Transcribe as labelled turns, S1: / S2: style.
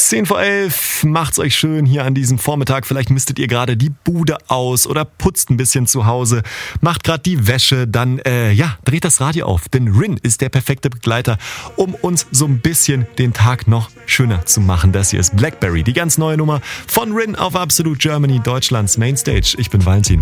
S1: 10:11, macht's euch schön hier an diesem Vormittag. Vielleicht mistet ihr gerade die Bude aus oder putzt ein bisschen zu Hause, macht gerade die Wäsche, dann dreht das Radio auf. Denn Rin ist der perfekte Begleiter, um uns so ein bisschen den Tag noch schöner zu machen. Das hier ist Blackberry, die ganz neue Nummer von Rin auf Absolute Germany, Deutschlands Mainstage. Ich bin Valentin.